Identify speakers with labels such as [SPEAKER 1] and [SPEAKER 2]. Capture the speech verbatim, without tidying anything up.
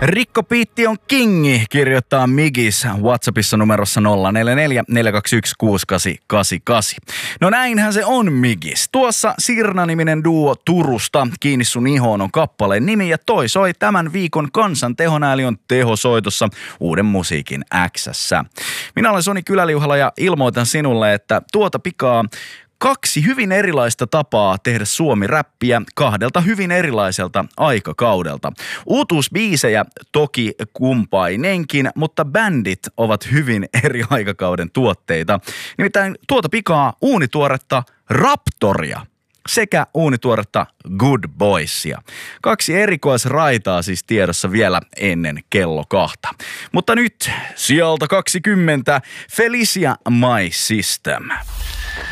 [SPEAKER 1] Rikko Piitti on kingi, kirjoittaa Migis WhatsAppissa numerossa nolla neljä neljä neljä kaksi yksi kuusi kahdeksan kahdeksan kahdeksan. No näinhän se on, Migis. Tuossa Sirna-niminen duo Turusta, Kiinni sun ihoon on kappaleen nimi, ja toi soi tämän viikon Kansan tehonääli on tehosoitossa uuden musiikin X:ssä. Minä olen Soni Kyläliuhala ja ilmoitan sinulle, että tuota pikaa kaksi hyvin erilaista tapaa tehdä suomi-räppiä kahdelta hyvin erilaiselta aikakaudelta. Uutuusbiisejä toki kumpainenkin, mutta bändit ovat hyvin eri aikakauden tuotteita. Nimittäin tuota pikaa uunituoretta Raptoria sekä uunituoretta Good Boysia. Kaksi erikoisraitaa siis tiedossa vielä ennen kello kahta. Mutta nyt sieltä kaksikymmentä Felicia My System.